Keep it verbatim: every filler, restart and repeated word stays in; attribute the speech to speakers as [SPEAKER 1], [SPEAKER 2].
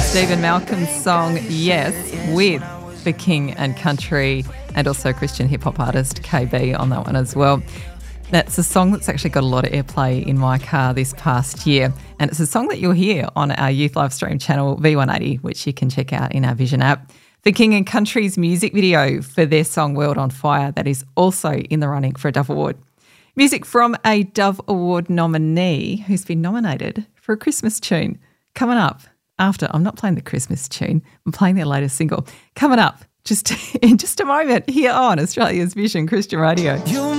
[SPEAKER 1] Stephen Malcolm's song Yes with the King and Country and also Christian hip-hop artist K B on that one as well. That's a song that's actually got a lot of airplay in my car this past year, and it's a song that you'll hear on our Youth Live Stream channel V one eighty, which you can check out in our Vision app. The King and Country's music video for their song World on Fire, that is also in the running for a Dove Award. Music from a Dove Award nominee who's been nominated for a Christmas tune. Coming up after, I'm not playing the Christmas tune, I'm playing their latest single. Coming up just in just a moment here on Australia's Vision Christian Radio.